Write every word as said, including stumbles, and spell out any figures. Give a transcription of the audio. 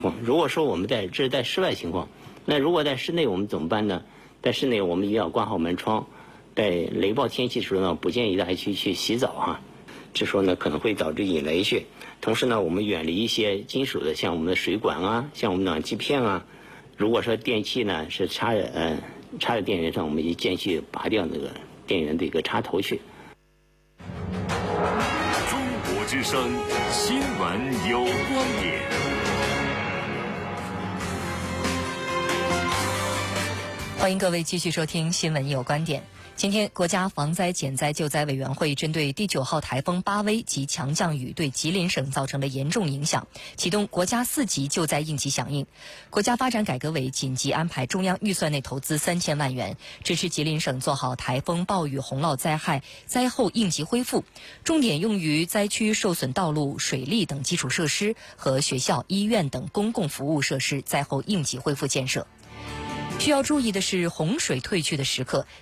如果说我们在这是在室外情况，那如果在室内我们怎么办呢？在室内我们一定要关好门窗，在雷暴天气的时候呢，不建议大家去去洗澡哈，这时候呢可能会导致引雷穴。同时呢，我们远离一些金属的，像我们的水管啊，像我们暖气片啊。如果说电器呢是插着呃插着电源上，我们就建议去拔掉那个电源的一个插头去。 中国之声新闻有观点。 欢迎各位继续收听新闻有观点。今天，国家防灾减灾救灾委员会针对第九号台风巴威及强降雨对吉林省造成的严重影响，启动国家四级救灾应急响应。国家发展改革委紧急安排中央预算内投资三千万元，支持吉林省做好台风、暴雨、洪涝灾害灾后应急恢复，重点用于灾区受损道路、水利等基础设施和学校、医院等公共服务设施灾后应急恢复建设。需要注意的是，洪水退去的时刻，